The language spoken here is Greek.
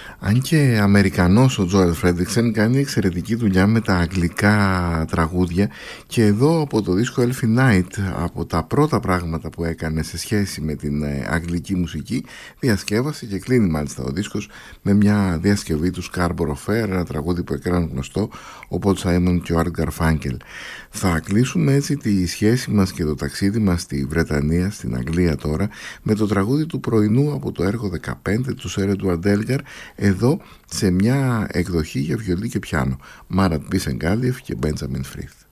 Αν και Αμερικανός ο Τζόελ Φρέντριξεν, κάνει εξαιρετική δουλειά με τα αγγλικά τραγούδια, και εδώ από το δίσκο Elfie Night, από τα πρώτα πράγματα που έκανε σε σχέση με την αγγλική μουσική, διασκεύασε και κλείνει μάλιστα ο δίσκος με μια διασκευή του Scarborough Fair, ένα τραγούδι που έκαναν γνωστό ο Paul Simon και ο Art Garfunkel. Θα κλείσουμε έτσι τη σχέση μας και το ταξίδι μας στη Βρετανία, στην Αγγλία τώρα, με το τραγούδι του πρωινού από το έργο 15 του Sir Edward Elgar, εδώ σε μια εκδοχή για βιολί και πιάνο, Marat Bissengalliev και Benjamin Frith.